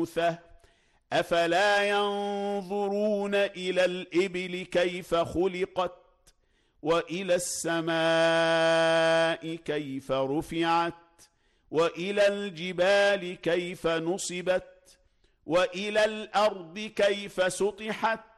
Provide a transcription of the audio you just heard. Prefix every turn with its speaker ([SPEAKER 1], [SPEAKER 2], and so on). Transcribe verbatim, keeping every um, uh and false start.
[SPEAKER 1] أفلا ينظرون إلى الإبل كيف خلقت وإلى السماء كيف رفعت وإلى الجبال كيف نصبت وإلى الأرض كيف سطحت